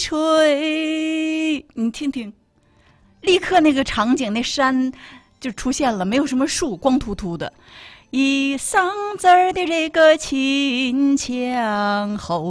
吹，你听听，立刻那个场景，那山就出现了，没有什么树，光秃秃的。一嗓子儿的这个秦腔，后